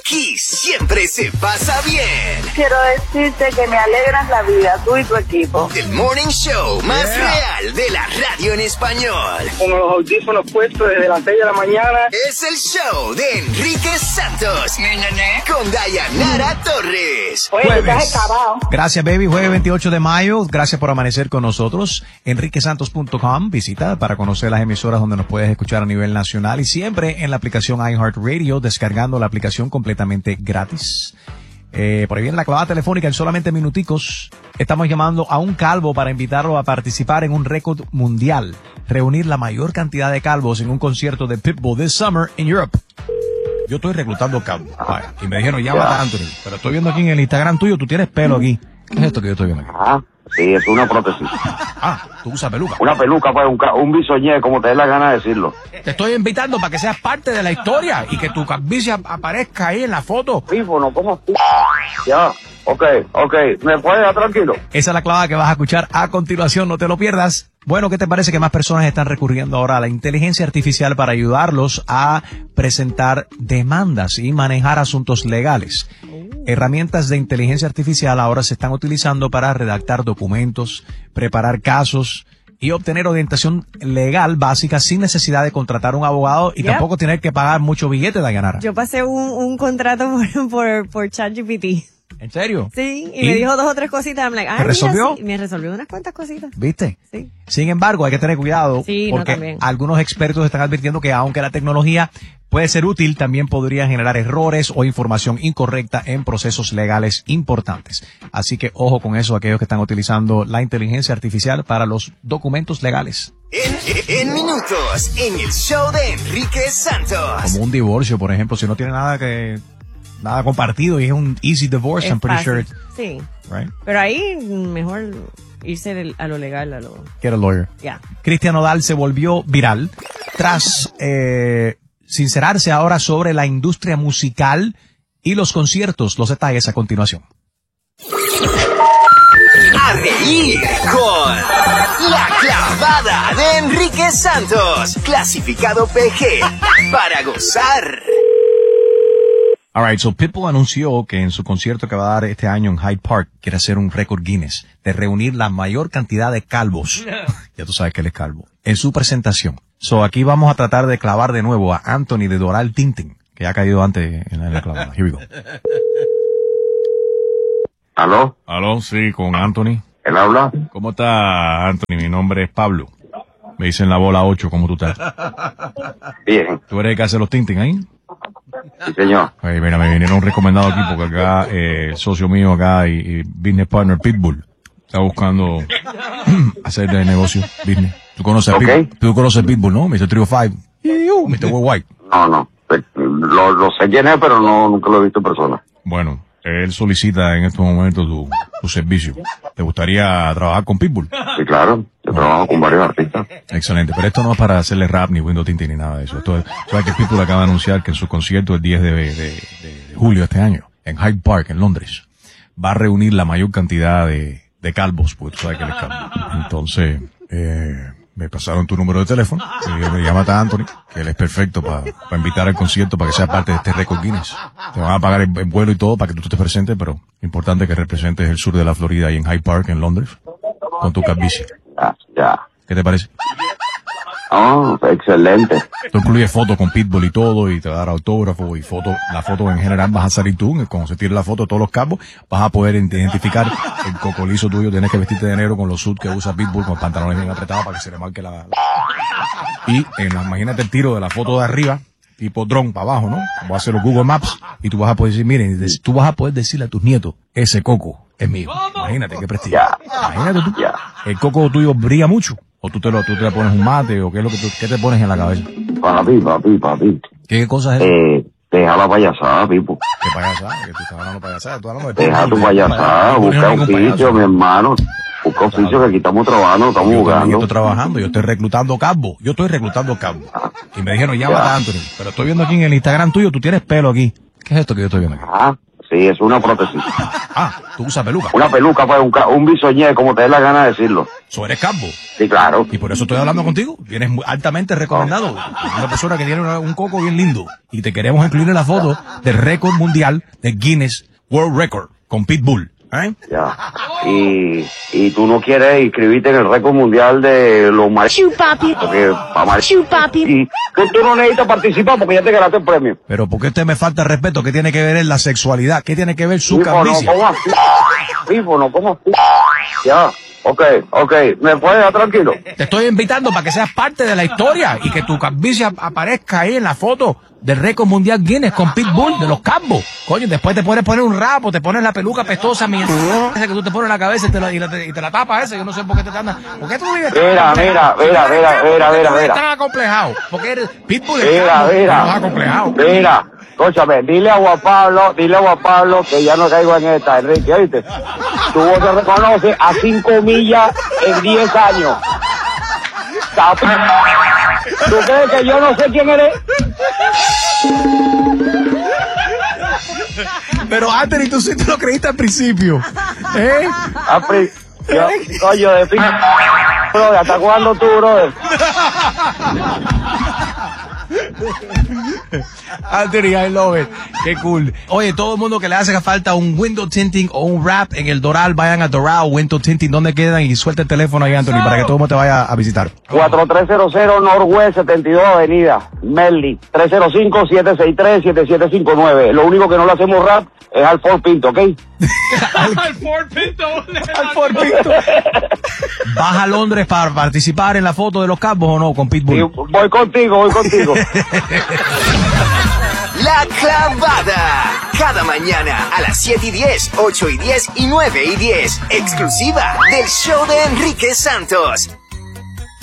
Aquí siempre se pasa bien. Quiero decirte que me alegras la vida, tú y tu equipo. El morning show más real de la radio en español. Con los audífonos puestos desde las 6 de la mañana. Es el show de Enrique Santos. Con Dayanara Torres. Oye, estás acabado. Gracias, baby. Jueves 28 de mayo. Gracias por amanecer con nosotros. enriquesantos.com. Visita para conocer las emisoras donde nos puedes escuchar a nivel nacional y siempre en la aplicación iHeartRadio, descargando la aplicación completamente gratis. Por ahí viene la clavada telefónica en solamente minuticos. Estamos llamando a un calvo para invitarlo a participar en un récord mundial. Reunir la mayor cantidad de calvos en un concierto de Pitbull this summer in Europe. Yo estoy reclutando calvos. Y me dijeron, llámate a Anthony. Pero estoy viendo aquí en el Instagram tuyo, tú tienes pelo aquí. ¿Qué es esto que yo estoy viendo aquí? Sí, es una prótesis. Tú usas peluca. Una peluca, pues, un bisoñé, como te dé la gana de decirlo. Te estoy invitando para que seas parte de la historia y que tu calvicie aparezca ahí en la foto. Vivo, no como ya, ok, ¿me puedes dejar tranquilo? Esa es la clavada que vas a escuchar a continuación, no te lo pierdas. Bueno, ¿qué te parece que más personas están recurriendo ahora a la inteligencia artificial para ayudarlos a presentar demandas y manejar asuntos legales? Herramientas de inteligencia artificial ahora se están utilizando para redactar documentos, preparar casos y obtener orientación legal básica sin necesidad de contratar un abogado y tampoco tener que pagar mucho billete, Dayanara. Yo pasé un contrato por ChatGPT. ¿En serio? Sí, y me dijo 2 o 3 cositas. I'm like, ¿Te resolvió? Mira, sí, me resolvió unas cuantas cositas. ¿Viste? Sí. Sin embargo, hay que tener cuidado porque algunos expertos están advirtiendo que aunque la tecnología puede ser útil, también podría generar errores o información incorrecta en procesos legales importantes. Así que ojo con eso, aquellos que están utilizando la inteligencia artificial para los documentos legales. En minutos, en el show de Enrique Santos. Como un divorcio, por ejemplo, si no tiene nada compartido y es un easy divorce, I'm pretty sure. Sí. Right? Pero ahí mejor irse a lo legal, a lo... Get a lawyer. Yeah. Cristian Nodal se volvió viral tras sincerarse ahora sobre la industria musical y los conciertos. Los detalles a continuación. A reír con la clavada de Enrique Santos. Clasificado PG para gozar. Alright, so Pitbull anunció que en su concierto que va a dar este año en Hyde Park quiere hacer un récord Guinness de reunir la mayor cantidad de calvos. Ya tú sabes que él es calvo. En su presentación. So aquí vamos a tratar de clavar de nuevo a Anthony de Doral Tintin, que ya ha caído antes en la clavada. Here we go. ¿Aló? Aló, sí, con Anthony. ¿Él habla? ¿Cómo está, Anthony? Mi nombre es Pablo. Me dicen la bola 8, ¿cómo tú estás? Bien. ¿Tú eres el que hace los Tintin ahí? Sí, señor. Oye, mira, me vinieron recomendado aquí porque acá el socio mío acá y business partner Pitbull está buscando hacer de negocio, business. ¿Tú conoces a Pitbull? ¿Tú conoces a Pitbull, no? Mr. 305. Mr. Worldwide. No. Lo sé quién es, pero nunca lo he visto en persona. Bueno, él solicita en estos momentos tu servicio. ¿Te gustaría trabajar con Pitbull? Sí, claro. Yo trabajo con varios artistas. Excelente, pero esto no es para hacerle rap ni Windows Tintin ni nada de eso. Esto es, sabes que Pitbull acaba de anunciar que en su concierto el 10 de julio de este año, en Hyde Park, en Londres, va a reunir la mayor cantidad de calvos, porque tú sabes que él es calvo. Entonces, me pasaron tu número de teléfono, y me llama a Anthony, que él es perfecto para invitar al concierto, para que sea parte de este récord Guinness. Te van a pagar el vuelo y todo para que tú te presentes, pero importante que representes el sur de la Florida y en Hyde Park, en Londres, con tu calvicie. Ya. ¿Qué te parece? Oh, excelente. Esto incluye fotos con Pitbull y todo, y te va a dar autógrafo y la foto en general vas a salir tú, cuando se tire la foto de todos los cabos, vas a poder identificar el cocolizo tuyo, tienes que vestirte de negro con los suits que usa Pitbull, con pantalones bien apretados para que se le marque Y imagínate el tiro de la foto de arriba, tipo drone para abajo, ¿no? Vas a hacer los Google Maps y tú vas a poder decir, miren, tú vas a poder decirle a tus nietos, ese coco es mío. Imagínate qué prestigio. Imagínate tú. ¿El coco tuyo brilla mucho? ¿O tú te le pones un mate? ¿O qué es lo que qué te pones en la cabeza? Papi. ¿Qué cosa es eso? Deja la payasada, Pipo. ¿Qué payasada? ¿Que tú estás hablando de payasada? ¿Tú hablando de deja tu payasada, busca oficio, mi hermano. Busca oficio, que aquí estamos trabajando, estamos jugando. Yo estoy trabajando, yo estoy reclutando calvo. Y me dijeron, llámate a Anthony. Pero estoy viendo aquí en el Instagram tuyo, tú tienes pelo aquí. ¿Qué es esto que yo estoy viendo aquí? Sí, es una prótesis. Ah, tú usas peluca. Una peluca, pues, un bisoñé, como te dé la gana de decirlo. So, eres calvo. Sí, claro. Y por eso estoy hablando contigo. Vienes altamente recomendado. Una persona que tiene un coco bien lindo. Y te queremos incluir en la foto del récord mundial de Guinness World Record con Pitbull. Ya. Y tú no quieres inscribirte en el récord mundial de los Chupapi. Porque Chupapi. y tú no necesitas participar porque ya te ganaste el premio. Pero ¿por qué usted me falta respeto? ¿Qué tiene que ver en la sexualidad? ¿Qué tiene que ver su calvicie? ¿Cómo así? Pífono, ¿cómo así? Ya. Ok, ¿me puedes dejar tranquilo? Te estoy invitando para que seas parte de la historia y que tu calvicie aparezca ahí en la foto del récord mundial Guinness con Pitbull de los calvos. Coño, después te puedes poner un rapo, te pones la peluca pestosa, esa que tú te pones en la cabeza y te la tapas esa. Yo no sé por qué te andas. ¿Por qué tú vives tan Mira. tan acomplejado? Porque eres Pitbull Mira. estás acomplejado. Mira, escúchame, dile a Juan Pablo que ya no caigo en esta, Enrique, ¿oíste? Tu voz te reconoce a 5 millas en 10 años. ¿Tú crees que yo no sé quién eres? Pero Anthony, tú sí te lo creíste al principio. Coño, de fin. Brother, ¿hasta cuándo tú, brother? Anthony, I love it. Qué cool. Oye, todo el mundo que le hace falta un window tinting o un wrap en el Doral, vayan a Doral Window Tinting, donde quedan, y suelta el teléfono ahí, Anthony, para que todo el mundo te vaya a visitar. 4300 Northwest 72 Avenida, Merly, 305-763-7759. Lo único que no le hacemos rap es al Ford Pinto, ¿ok? Al Ford Pinto. ¿Vas a Londres para participar en la foto de los calvos o no con Pitbull? Sí, voy contigo. La Clavada. Cada mañana a las 7:10, 8:10 y 9:10. Exclusiva del show de Enrique Santos.